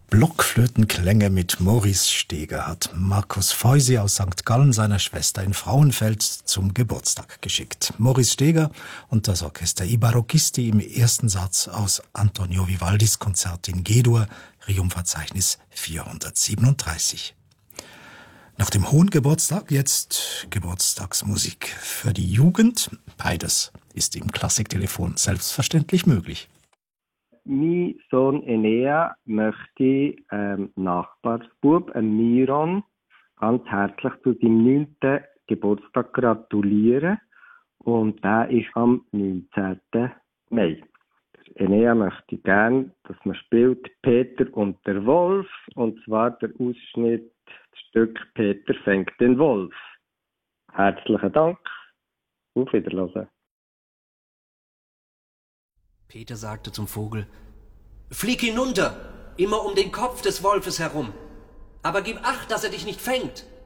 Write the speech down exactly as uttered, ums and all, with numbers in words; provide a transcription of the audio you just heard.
Blockflötenklänge mit Maurice Steger hat Markus Feusi aus Sankt Gallen seiner Schwester in Frauenfeld zum Geburtstag geschickt. Maurice Steger und das Orchester I Barocchisti im ersten Satz aus Antonio Vivaldis Konzert in G-Dur, Regiumverzeichnis vierhundertsiebenunddreißig. Nach dem hohen Geburtstag jetzt Geburtstagsmusik für die Jugend. Beides ist im Klassiktelefon selbstverständlich möglich. Mein Sohn Enea möchte ähm, Nachbarsbub, ähm, Miron, ganz herzlich zu seinem neunten Geburtstag gratulieren. Und der ist am neunzehnten Mai. Enea möchte gerne, dass man spielt Peter und der Wolf. Und zwar der Ausschnitt, das Stück Peter fängt den Wolf. Herzlichen Dank. Auf Wiederhören. Peter sagte zum Vogel: Flieg hinunter, immer um den Kopf des Wolfes herum. Aber gib Acht, dass er dich nicht fängt.